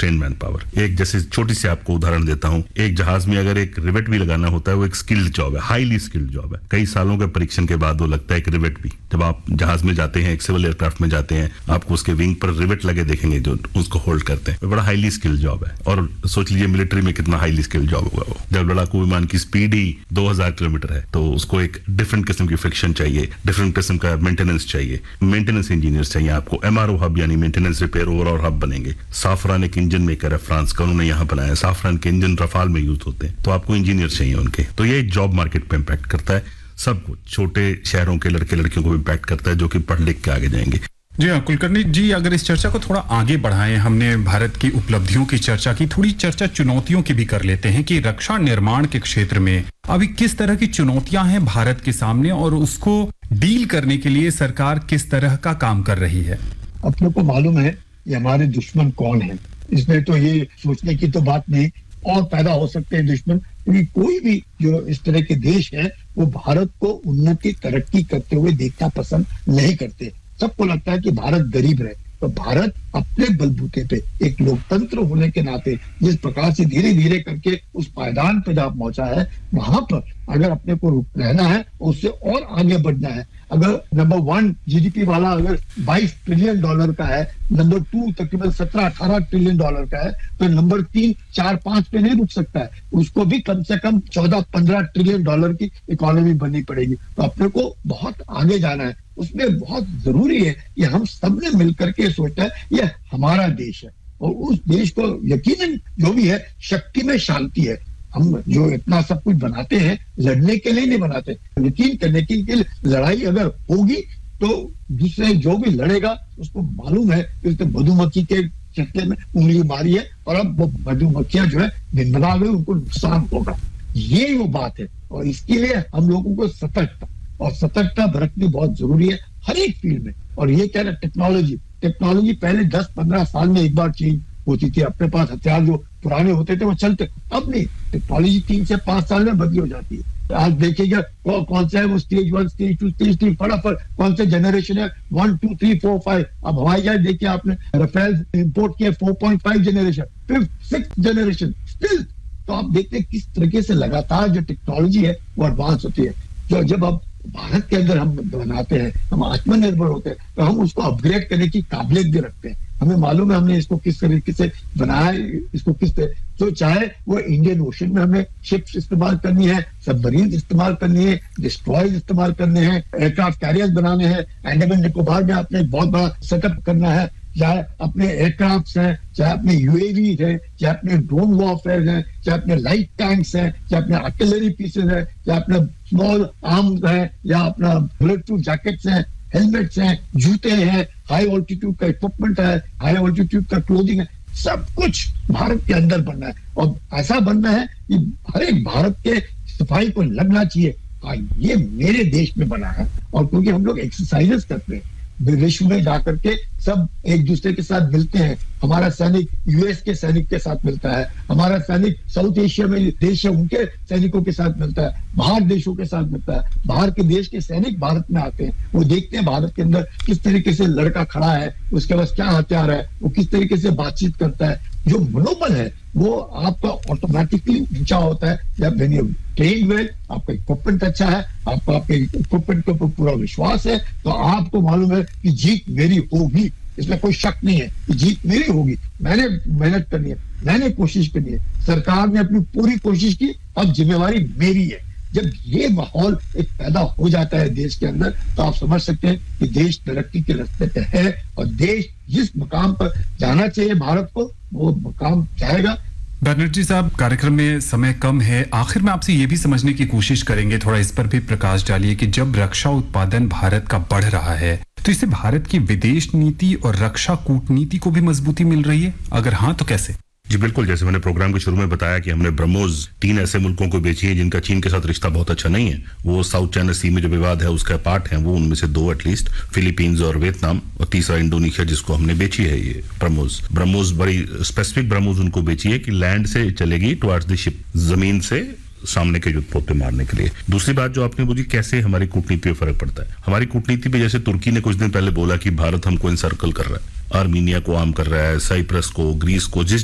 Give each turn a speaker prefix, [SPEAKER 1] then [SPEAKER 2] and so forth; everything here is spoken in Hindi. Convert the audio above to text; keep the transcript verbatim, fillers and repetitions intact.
[SPEAKER 1] Train man power. एक जैसे छोटी सी आपको उदाहरण देता हूं, एक जहाज में अगर एक रिवेट भी लगाना होता है, वो एक स्किल्ड जॉब है, हाईली स्किल्ड जॉब है। कई सालों के परीक्षण के बाद वो लगता है एक रिवेट भी। जब आप जहाज में जाते हैं, एक सिविल एयरक्राफ्ट में जाते हैं, आपको उसके विंग पर रिवेट लगे देखेंगे जो उसको होल्ड करते हैं। बड़ा हाईली स्किल्ड जॉब है। और सोच लीजिए मिलिट्री में कितना हाईली स्किल्ड जॉब होगा वो। जब लड़ाकू विमान की स्पीड ही दो हज़ार किलोमीटर है तो उसको एक डिफरेंट किस्म की फ्रिक्शन चाहिए, डिफरेंट किस्म का मेंटेनेंस चाहिए, मेंटेनेंस इंजीनियर्स चाहिए आपको। एमआरओ हब यानी मेंटेनेंस रिपेयर ओवरऑल हब बनेंगे। साफरान एक इंजन मेकर है फ्रांस का, उन्होंने यहाँ बनाया। साफरान के इंजन रफाल में यूज होते हैं, तो आपको इंजीनियर चाहिए उनके। तो ये जॉब मार्केट पे इम्पैक्ट करता है सबको, छोटे शहरों के लड़के लड़कियों को भी इम्पैक्ट करता है जो कि पढ़ लिख के आगे जाएंगे।
[SPEAKER 2] जी हाँ कुलकर्णी जी, अगर इस चर्चा को थोड़ा आगे बढ़ाएं, हमने भारत की उपलब्धियों की चर्चा की, थोड़ी चर्चा चुनौतियों की भी कर लेते हैं कि रक्षा निर्माण के क्षेत्र में अभी किस तरह की चुनौतियां हैं भारत के सामने और उसको डील करने के लिए सरकार किस तरह का काम कर रही है।
[SPEAKER 3] अपने को मालूम है कि हमारे दुश्मन कौन है, इसमें तो ये सोचने की तो बात नहीं। और पैदा हो सकते हैं दुश्मन, क्योंकि कोई भी जो इस तरह के देश है वो भारत को उन्नति तरक्की करते हुए देखना पसंद नहीं करते। सबको लगता है कि भारत गरीब रहे। तो भारत अपने बलबूते पे एक लोकतंत्र होने के नाते जिस प्रकार से धीरे धीरे करके उस पायदान पे जहाँ पहुंचा है, वहां पर अगर अपने को रहना है, उससे और आगे बढ़ना है। अगर नंबर वन जीडीपी वाला अगर बाईस ट्रिलियन डॉलर का है, नंबर टू तकरीबन सत्रह अठारह ट्रिलियन डॉलर का है, तो नंबर तीन चार पांच पे नहीं रुक सकता है, उसको भी कम से कम चौदह पंद्रह ट्रिलियन डॉलर की इकोनॉमी बननी पड़ेगी। तो अपने को बहुत आगे जाना है। उसमें बहुत जरूरी है कि हम सबने मिलकर के सोचना है ये हमारा देश है, और उस देश को यकीनन जो भी है शक्ति में शांति है। हम जो इतना सब कुछ बनाते हैं लड़ने के लिए नहीं बनाते, यकीन करने के लिए। लड़ाई अगर होगी तो दूसरे जो भी लड़ेगा उसको मालूम है कि उसने मधुमक्खी के चक्के में उंगली मारी है और अब वो मधुमक्खियां जो है दिन बना गई, उनको नुकसान होगा। ये वो बात है, और इसके लिए हम लोगों को सतर्कता और सतर्कता बरतनी बहुत जरूरी है हर एक फील्ड में। और ये क्या है, टेक्नोलॉजी टेक्नोलॉजी पहले दस पंद्रह साल में एक बार चेंज होती थी। अपने पास हथियार जो पुराने होते थे वो चलते, अब नहीं। टेक्नोलॉजी तीन से पांच साल में बदली हो जाती है। आज देखिएगा कौ, कौन सा है वो stage one stage two stage three, फटाफट कौन से जनरेशन है one two three four five. अब हवाई जहाज देखिए आपने, राफेल इंपोर्ट किया four point five generation, fifth six generation still. तो आप देखते हैं किस तरीके से लगातार जो टेक्नोलॉजी है वो एडवांस होती है। जो जब अब भारत के अंदर हम बनाते हैं, हम आत्मनिर्भर होते हैं, तो हम उसको अपग्रेड करने की काबिलियत भी रखते हैं। हमें मालूम है हमने इसको किस तरीके से बनाया, इसको किस तरह, तो चाहे वो इंडियन ओशन में हमें शिप्स इस्तेमाल करनी है, सबमरीन इस्तेमाल करनी है, डिस्ट्रॉयर्स इस्तेमाल करने हैं, एयरक्राफ्ट कैरियर्स बनाने हैं, अंडमान निकोबार में अपने बहुत बड़ा सेटअप करना है, चाहे अपने एयरक्राफ्ट हैं, चाहे अपने यूएवी है, चाहे अपने ड्रोन वॉरफेयर हैं, चाहे अपने लाइट टैंक्स हैं, चाहे अपने आर्टिलरी पीसेस हैं, चाहे अपने स्मॉल आर्म्स हैं, या अपना बुलेट प्रूफ जैकेट्स हैं, हेलमेट्स हैं, जूते हैं, हाई ऑल्टीट्यूड का इक्विपमेंट है, हाई ऑल्टीट्यूड का क्लोथिंग है, सब कुछ भारत के अंदर बनना है। और ऐसा बनना है कि हर एक भारत के सफाई को लगना चाहिए, हाँ ये मेरे देश में बना है। और क्योंकि हम लोग एक्सरसाइजेस करते हैं, विश्व में जाकर के सब एक दूसरे के साथ मिलते हैं। हमारा सैनिक यूएस के सैनिक के साथ मिलता है, हमारा सैनिक साउथ एशिया में देश है उनके सैनिकों के साथ मिलता है, बाहर देशों के साथ मिलता है। बाहर के देश के सैनिक भारत में आते हैं, वो देखते हैं भारत के अंदर किस तरीके से लड़का खड़ा है, उसके पास क्या हथियार है, वो किस तरीके से बातचीत करता है। जो मनोबल है वो आपका ऑटोमेटिकली ऊंचा होता है जब वेन यू ट्रेन वेल, आपका इक्विपमेंट अच्छा है, आपको आपके इक्विपमेंट के ऊपर पूरा विश्वास है, तो आपको मालूम है कि जीत मेरी होगी। इसमें कोई शक नहीं है कि जीत मेरी होगी। मैंने मेहनत करनी है, मैंने कोशिश करनी है, सरकार ने अपनी पूरी कोशिश की, अब जिम्मेवारी मेरी है। जब ये माहौल एक पैदा हो जाता है देश के अंदर, तो आप समझ सकते हैं कि देश तरक्की के रास्ते पे है, और देश जिस मकाम पर जाना चाहिए भारत को, वो मकाम जाएगा।
[SPEAKER 2] बनर्जी साहब, कार्यक्रम में समय कम है, आखिर में आपसे ये भी समझने की कोशिश करेंगे, थोड़ा इस पर भी प्रकाश डालिए कि जब रक्षा उत्पादन भारत का बढ़ रहा है तो इससे भारत की विदेश नीति और रक्षा कूटनीति को भी मजबूती मिल रही है, अगर हाँ तो कैसे?
[SPEAKER 1] जी बिल्कुल, जैसे मैंने प्रोग्राम के शुरू में बताया कि हमने ब्रह्मोस तीन ऐसे मुल्कों को बेची है जिनका चीन के साथ रिश्ता बहुत अच्छा नहीं है। वो साउथ चाइना सी में जो विवाद है उसका पार्ट है, वो उनमें से दो एटलीस्ट, फिलीपींस और वियतनाम, और तीसरा इंडोनेशिया जिसको हमने बेची है ये ब्रह्मोस। ब्रह्मोस बड़ी स्पेसिफिक ब्रह्मोस उनको बेची है कि लैंड से चलेगी टुवर्ड्स द शिप, जमीन से सामने के युद्ध पोते मारने के लिए। दूसरी बात जो आपने बोली कैसे हमारी कूटनीति पे फर्क पड़ता है, हमारी कूटनीति पे जैसे तुर्की ने कुछ दिन पहले बोला कि भारत हमको इनसर्कल कर रहा है, आर्मीनिया को आर्म कर रहा है, साइप्रस को, ग्रीस को, जिस